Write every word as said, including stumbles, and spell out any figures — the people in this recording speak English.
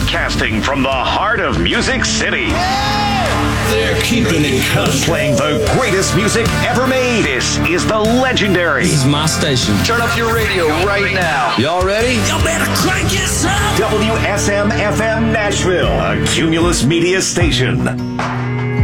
Broadcasting from the heart of Music City. They're keeping it country. Playing the greatest music ever made. This is the legendary. This is my station. Turn up your radio right now. Y'all ready? Y'all better crank it up. W S M F M Nashville, a Cumulus Media station.